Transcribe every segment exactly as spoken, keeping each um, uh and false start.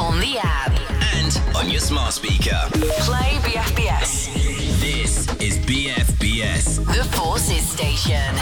on the app, and on your smart speaker. play B F B S. This is B F B S, The Forces Station.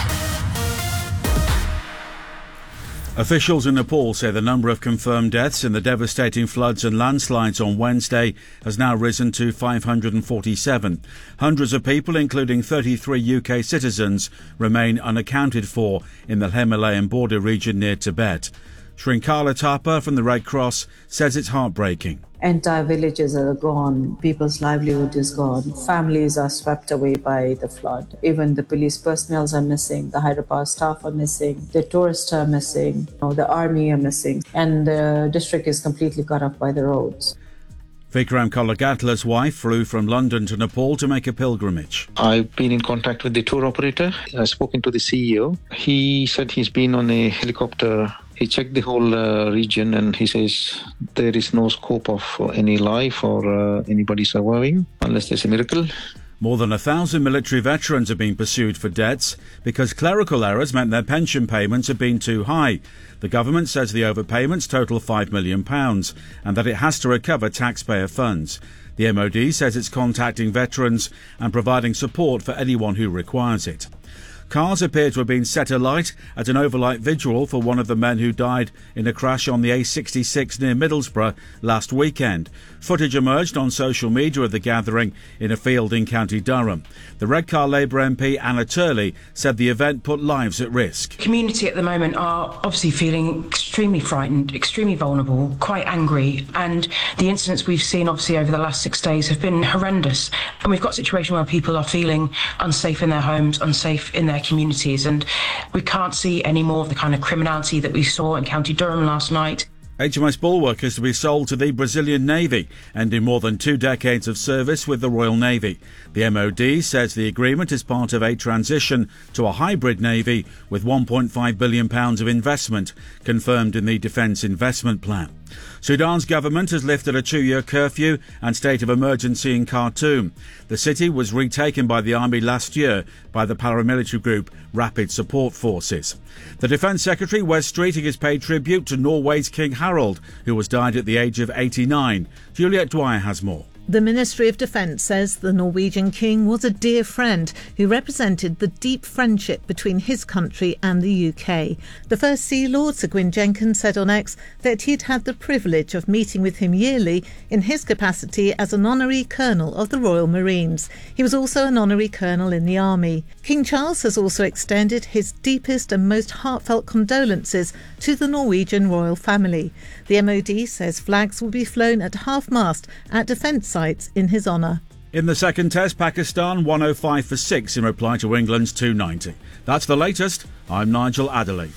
Officials in Nepal say the number of confirmed deaths in the devastating floods and landslides on Wednesday has now risen to five hundred forty-seven. Hundreds of people, including thirty-three U K citizens, remain unaccounted for in the Himalayan border region near Tibet. Shrinkala Thapa from the Red Cross says it's heartbreaking. Entire villages are gone, people's livelihood is gone, families are swept away by the flood. Even the police personnel are missing, the hydropower staff are missing, the tourists are missing, you know, the army are missing, and the district is completely cut off by the roads. Vikram Kolagatla's wife flew from London to Nepal to make a pilgrimage. I've been in contact with the tour operator. I've spoken to the C E O. He said he's been on a helicopter. He checked the whole uh, region and he says there is no scope of uh, any life or uh, anybody surviving unless there's a miracle. More than a thousand military veterans have been pursued for debts because clerical errors meant their pension payments had been too high. The government says the overpayments total five million pounds and that it has to recover taxpayer funds. The M O D says it's contacting veterans and providing support for anyone who requires it. Cars appear to have been set alight at an overnight vigil for one of the men who died in a crash on the A sixty-six near Middlesbrough last weekend. Footage emerged on social media of the gathering in a field in County Durham. The Redcar Labour M P Anna Turley said the event put lives at risk. The community at the moment are obviously feeling extremely frightened, extremely vulnerable, quite angry, and the incidents we've seen obviously over the last six days have been horrendous. And we've got a situation where people are feeling unsafe in their homes, unsafe in their communities, and we can't see any more of the kind of criminality that we saw in County Durham last night. H M S Bulwark is to be sold to the Brazilian Navy, ending more than two decades of service with the Royal Navy. The M O D says the agreement is part of a transition to a hybrid Navy with one point five billion pounds of investment confirmed in the Defence Investment Plan. Sudan's government has lifted a two-year curfew and state of emergency in Khartoum. The city was retaken by the army last year by the paramilitary group Rapid Support Forces. The Defence Secretary, Wes Streeting, has paid tribute to Norway's King Harald, who has died at the age of eighty-nine. Juliet Dwyer has more. The Ministry of Defence says the Norwegian king was a dear friend who represented the deep friendship between his country and the U K. The First Sea Lord, Sir Gwyn Jenkins, said on X that he'd had the privilege of meeting with him yearly in his capacity as an honorary colonel of the Royal Marines. He was also an honorary colonel in the army. King Charles has also extended his deepest and most heartfelt condolences to the Norwegian royal family. The M O D says flags will be flown at half-mast at defence sites in his honour. In the second test, Pakistan one oh five for six in reply to England's two ninety. That's the latest. I'm Nigel Adderley.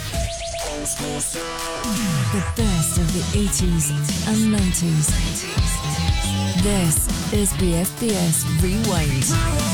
The best of the eighties and nineties. This is B F B S Rewind.